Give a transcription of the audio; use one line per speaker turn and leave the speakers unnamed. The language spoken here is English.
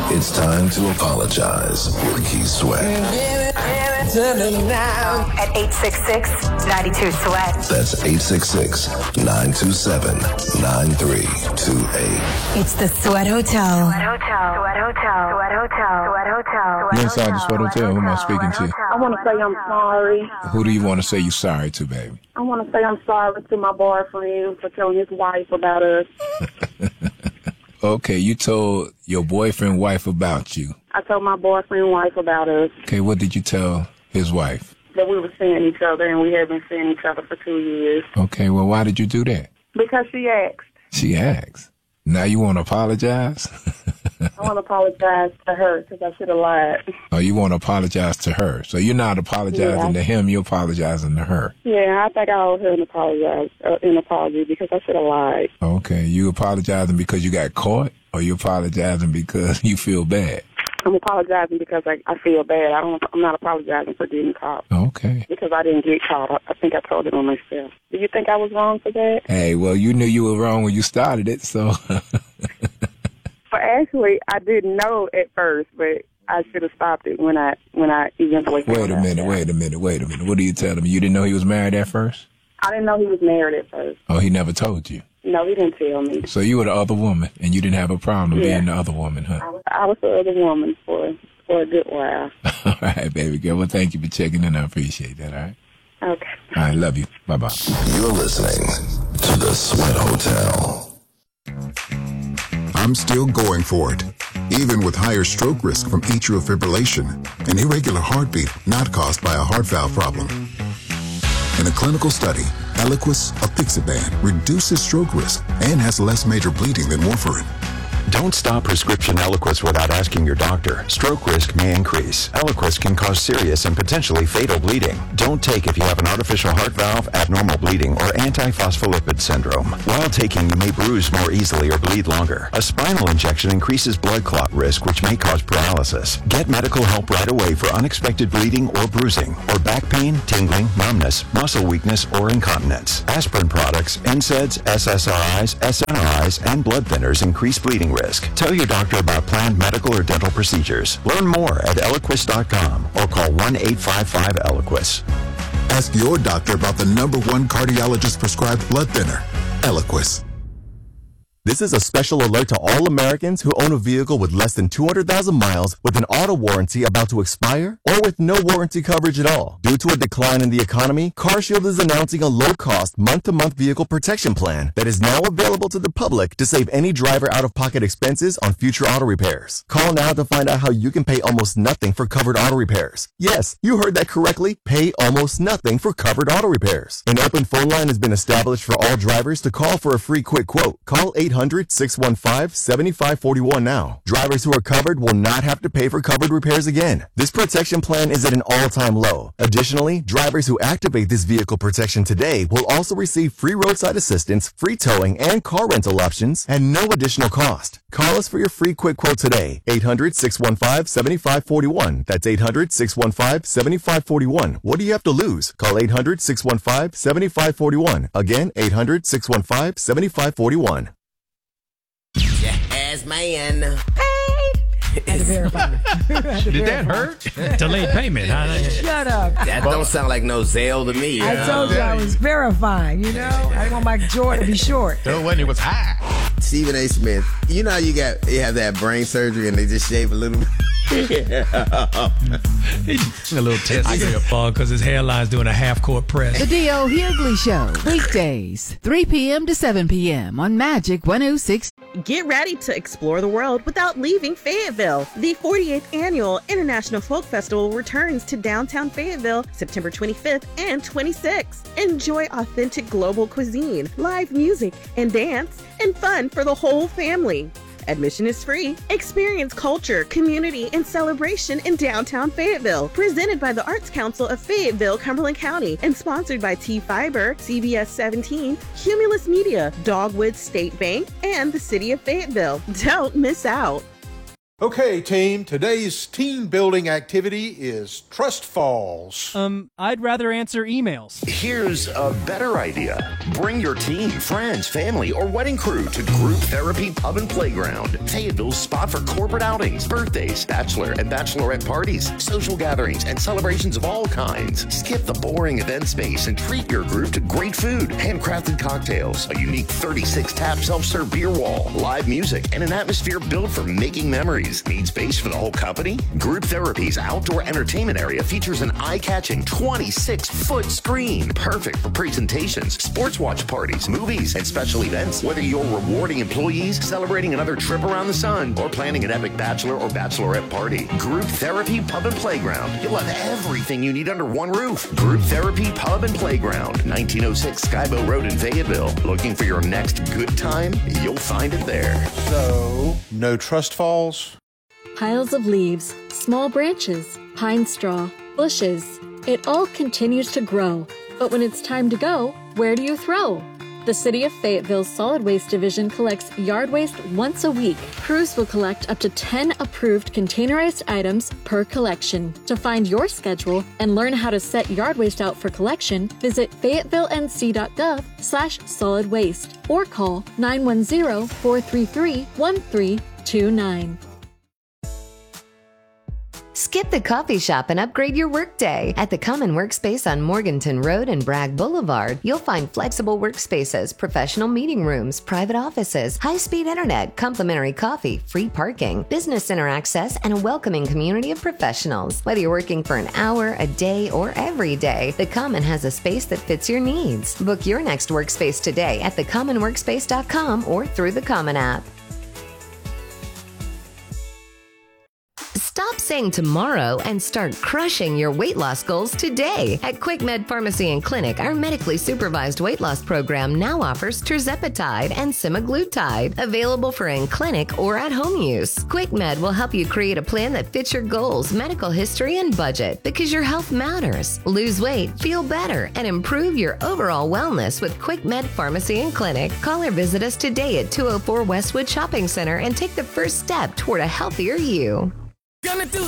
It's time to apologize with Keith Sweat.
At 866-92-SWEAT.
That's 866-927-9328.
It's the Sweat Hotel.
You inside the Sweat Hotel? Who am I speaking to?
I want to say I'm sorry.
Who do you want to say you're sorry to, baby?
I want to say I'm sorry to my boyfriend for telling his wife about us.
Okay, you told your boyfriend wife about you.
I told my boyfriend wife about us.
Okay, what did you tell his wife?
That we were seeing each other and we had been seeing each other for 2 years.
Okay, well, why did you do that?
Because she asked.
She asked. Now you want to apologize?
I want to apologize to her because I should have lied.
Oh, you want to apologize to her. So you're not apologizing to him, you're apologizing to her.
Yeah, I think I owe her an apology because I should have lied.
Okay, you apologizing because you got caught, or you apologizing because you feel bad?
I'm apologizing because I feel bad. I'm not apologizing for getting caught.
Okay.
Because I didn't get caught. I think I told it on myself. Do you think I was wrong for that?
Hey, well, you knew you were wrong when you started it, so.
Well, actually, I didn't know at first, but I should have stopped it when I eventually found out.
Wait a minute. What are you telling me? You didn't know he was married at first?
I didn't know he was married at first.
Oh, he never told you?
No, he didn't tell me.
So you were the other woman, and you didn't have a problem being the other woman, huh?
I was the other woman for a good while.
All right, baby girl. Well, thank you for checking in. I appreciate that, all right?
Okay.
All right, love you. Bye-bye.
You're listening to the Sweat Hotel.
I'm still going for it, even with higher stroke risk from atrial fibrillation, an irregular heartbeat not caused by a heart valve problem. In a clinical study, Eliquis apixaban reduces stroke risk and has less major bleeding than warfarin.
Don't stop prescription Eliquis without asking your doctor. Stroke risk may increase. Eliquis can cause serious and potentially fatal bleeding. Don't take if you have an artificial heart valve, abnormal bleeding, or antiphospholipid syndrome. While taking, you may bruise more easily or bleed longer. A spinal injection increases blood clot risk, which may cause paralysis. Get medical help right away for unexpected bleeding or bruising, or back pain, tingling, numbness, muscle weakness, or incontinence. Aspirin products, NSAIDs, SSRIs, SNRIs, and blood thinners increase bleeding risk. Tell your doctor about planned medical or dental procedures. Learn more at Eliquis.com or call 1-855-ELIQUIS.
Ask your doctor about the #1 cardiologist prescribed blood thinner, Eliquis.
This is a special alert to all Americans who own a vehicle with less than 200,000 miles with an auto warranty about to expire or with no warranty coverage at all. Due to a decline in the economy, CarShield is announcing a low-cost month-to-month vehicle protection plan that is now available to the public to save any driver out-of-pocket expenses on future auto repairs. Call now to find out how you can pay almost nothing for covered auto repairs. Yes, you heard that correctly. Pay almost nothing for covered auto repairs. An open phone line has been established for all drivers to call for a free quick quote. Call 800-615-7541 now. Drivers who are covered will not have to pay for covered repairs again. This protection plan is at an all-time low. Additionally, drivers who activate this vehicle protection today will also receive free roadside assistance, free towing, and car rental options at no additional cost. Call us for your free quick quote today. 800-615-7541. That's 800-615-7541. What do you have to lose? Call 800-615-7541. Again, 800-615-7541.
Yes, man.
Had to verify.
Did that hurt? Delayed payment, huh?
Shut up.
That don't sound like no Zelle to me.
I told you I was verifying, you know? I didn't want my jaw to be short.
So when it was high.
Stephen A. Smith, you know you have that brain surgery and they just shave a little bit.
A little test. I get a bug because his hairline's doing a half-court press.
The D.O. Hughley Show, weekdays, 3 p.m. to 7 p.m. on Magic 106.
Get ready to explore the world without leaving Fayetteville. The 48th Annual International Folk Festival returns to downtown Fayetteville September 25th and 26th. Enjoy authentic global cuisine, live music and dance, and fun for the whole family. Admission is free. Experience culture, community, and celebration in downtown Fayetteville. Presented by the Arts Council of Fayetteville, Cumberland County, and sponsored by T-Fiber, CBS 17, Cumulus Media, Dogwood State Bank, and the City of Fayetteville. Don't miss out.
Okay, team, today's team building activity is Trust Falls.
I'd rather answer emails.
Here's a better idea. Bring your team, friends, family, or wedding crew to Group Therapy Pub and Playground, Fayetteville's spot for corporate outings, birthdays, bachelor and bachelorette parties, social gatherings, and celebrations of all kinds. Skip the boring event space and treat your group to great food, handcrafted cocktails, a unique 36-tap self-serve beer wall, live music, and an atmosphere built for making memories. Need space for the whole company? Group Therapy's outdoor entertainment area features an eye-catching 26-foot screen, perfect for presentations, sports watch parties, movies, and special events. Whether you're rewarding employees, celebrating another trip around the sun, or planning an epic bachelor or bachelorette party, Group Therapy Pub and Playground. You'll have everything you need under one roof. Group Therapy Pub and Playground, 1906 Skybow Road in Fayetteville. Looking for your next good time? You'll find it there.
So, no Trust Falls?
Piles of leaves, small branches, pine straw, bushes. It all continues to grow. But when it's time to go, where do you throw? The City of Fayetteville's Solid Waste Division collects yard waste once a week. Crews will collect up to 10 approved containerized items per collection. To find your schedule and learn how to set yard waste out for collection, visit fayettevillenc.gov/solid waste or call 910-433-1329.
Skip the coffee shop and upgrade your workday. At the Common Workspace on Morganton Road and Bragg Boulevard, you'll find flexible workspaces, professional meeting rooms, private offices, high-speed internet, complimentary coffee, free parking, business center access, and a welcoming community of professionals. Whether you're working for an hour, a day, or every day, the Common has a space that fits your needs. Book your next workspace today at thecommonworkspace.com or through the Common app. Stop saying tomorrow and start crushing your weight loss goals today. At QuickMed Pharmacy and Clinic, our medically supervised weight loss program now offers tirzepatide and semaglutide, available for in-clinic or at-home use. QuickMed will help you create a plan that fits your goals, medical history, and budget, because your health matters. Lose weight, feel better, and improve your overall wellness with QuickMed Pharmacy and Clinic. Call or visit us today at 204 Westwood Shopping Center and take the first step toward a healthier you.
Gonna do